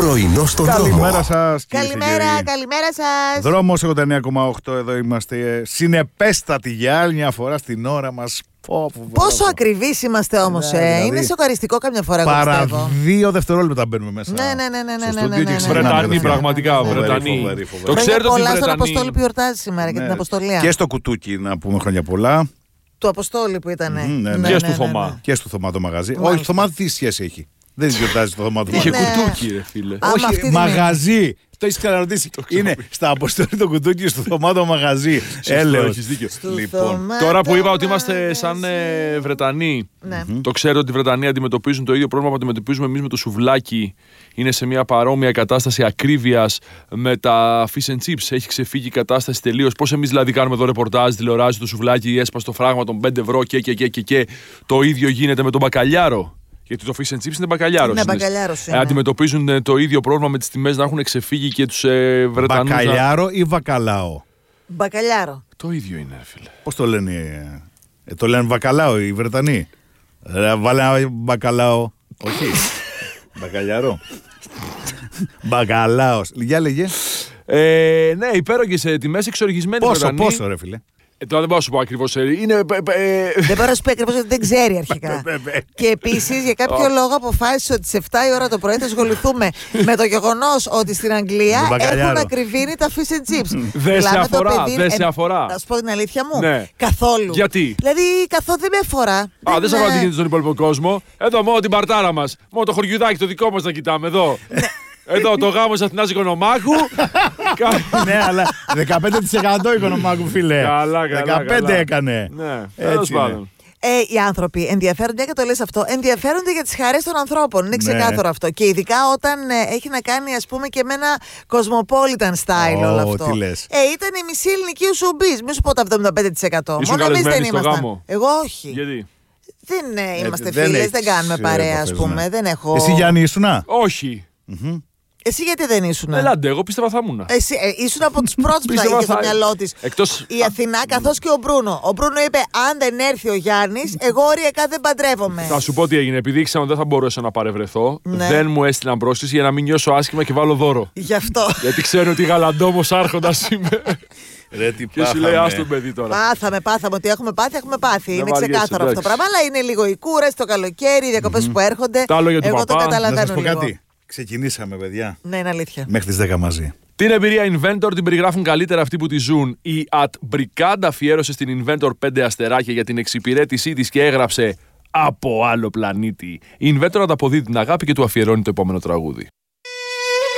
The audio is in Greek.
Πρωινό στον δρόμο. Καλημέρα σας. Καλημέρα σας. Δρόμος 89,8. Εδώ είμαστε συνεπέστατοι για άλλη μια φορά στην ώρα μας. Πόσο ακριβείς είμαστε όμως, δηλαδή, είναι σοκαριστικό καμιά φορά, εγώ παρά πιστεύω. 2 δευτερόλεπτα μπαίνουμε μέσα. Ναι. Βρετανοί, πραγματικά. Βρετανοί. Το ξέρετε ότι οι πολλά στον Αποστόλη Βρετανοί. που γιορτάζει σήμερα και την Αποστολία. Και στο κουτούκι να πούμε χρόνια πολλά. Του Αποστόλη που ήταν. Και στο Θωμά. Και στο Θωμά το μαγαζί. Μάλιστα. Όχι, το Θωμά τι σχέση έχει. Δεν γιορτάζει το Θωμά του Είχε μαγαζί. κουτούκι, ρε φίλε. Άμα αυτή Όχι, τη μαγαζί. Το έχει ξαναρωτήσει. Είναι στα Αποστόλη το κουτούκι και στο Θωμά το μαγαζί. Έλεος. Έχεις δίκιο. Λοιπόν, Τώρα που είπα ότι είμαστε σαν Βρετανοί, Ναι. το ξέρω ότι οι Βρετανοί αντιμετωπίζουν το ίδιο πρόβλημα που αντιμετωπίζουμε εμείς με το σουβλάκι. Είναι σε μια παρόμοια κατάσταση ακρίβειας με τα fish and chips. Έχει ξεφύγει η κατάσταση τελείως. Πώς εμείς δηλαδή κάνουμε εδώ ρεπορτάζ, τηλεοράζει το σουβλάκι, έσπασε το φράγμα των 5 ευρώ και. Το ίδιο γίνεται με τον μπακαλιάρο. Γιατί το fish and chips είναι μπακαλιάρος. Είναι μπακαλιάρος, είναι. Αντιμετωπίζουν το ίδιο πρόβλημα με τις τιμές να έχουν ξεφύγει και τους Βρετανούς. μπακαλιάρο ή βακαλάο. Μπακαλιάρο. Το ίδιο είναι, ρε φίλε. Πώς το λένε, το λένε βακαλάο οι Βρετανοί. Βάλε ένα μπακαλάο. Όχι. Μπακαλιάρο. Μπακαλάος. Για λέγε. Ναι, υπέρογγες τιμές εξοργισμένοι Βρετανοί. Πόσο ρε φίλε. Τώρα δεν μπορώ να σου πω ακριβώς. Είναι. Δεν μπορώ να σου πει ακριβώς γιατί δεν ξέρει αρχικά. Και επίσης για κάποιο λόγο αποφάσισε ότι στις 7 η ώρα το πρωί θα ασχοληθούμε με το γεγονός ότι στην Αγγλία Με μπακαλιάρο. έχουν ακριβήνει τα fish and chips. Δεν σε Μιλάμε το αφορά, παιδί- δεν σε αφορά. Να σου πω την αλήθεια μου. Ναι. Καθόλου. Γιατί? Δηλαδή καθόλου δεν με αφορά. Α, δεν σε αφορά τι γίνεται στον υπόλοιπο κόσμο. Εδώ μόνο την παρτάρα μας. Μόνο το χωριουδάκι το δικό μας να κοιτάμε. Εδώ. Εδώ το γάμο της Αθηνάς Οικονομάκου. Ναι, αλλά 15% οικονομάκου φίλε. Καλά, 15 έκανε. Ναι, Έτσι τέλος είναι. πάντων. Οι άνθρωποι ενδιαφέρονται, και το λες αυτό, ενδιαφέρονται για τις χαρές των ανθρώπων. Είναι ξεκάθαρο αυτό. Και ειδικά όταν έχει να κάνει, ας πούμε, και με ένα cosmopolitan style όλο αυτό. Τι λες. Ήταν η μισή ελληνική ουσουμπής. Μην σου πω το 75%. Ήσουν Μόνο εμείς δεν καλεσμένοι στο ήμασταν. γάμο? Εγώ όχι. Γιατί? Δεν είμαστε δεν φίλες, έχεις δεν κάνουμε παρέα, ας επαφές, πούμε. ναι. Δεν έχω. Εσύ Γιάννη ήσουνα. Όχι. Εσύ γιατί δεν ήσουν? Ελάτε, εγώ πίστευα θα ήμουν. Εσύ ήσουν από τους πρώτους που θα Πίστευα είχε στο θα- μυαλό της Εκτός. η Αθηνά, καθώς και ο Μπρούνο. Ο Μπρούνο είπε: αν δεν έρθει ο Γιάννης, εγώ οριακά δεν παντρεύομαι. Θα σου πω τι έγινε. Επειδή ήξερα ότι δεν θα μπορούσα να παρευρεθώ, Ναι. δεν μου έστειλαν πρόσκληση για να μην νιώσω άσχημα και βάλω δώρο. Γι' αυτό. Γιατί ξέρω ότι γαλαντόμος άρχοντας είμαι. Ρε, τι Και σου λέει, άστο παιδί τώρα. Πάθαμε. Ότι έχουμε πάθει. Είναι βαριέσαι, ξεκάθαρο αυτό το εντάξει. πράγμα. Αλλά είναι λίγο η κούραση, το καλοκαίρι, οι διακοπές που έρχονται. Τα λόγια του Εγώ παπά. το Να σας καταλαβαίνω πω λίγο. κάτι. Ξεκινήσαμε παιδιά. Ναι, είναι αλήθεια. Μέχρι τις 10 μαζί. Την εμπειρία Inventor την περιγράφουν καλύτερα αυτοί που τη ζουν. Η At Bricand αφιέρωσε στην Inventor 5 αστεράκια για την εξυπηρέτησή της και έγραψε «Από άλλο πλανήτη». Η Inventor ανταποδίδει την αγάπη και του αφιερώνει το επόμενο τραγούδι.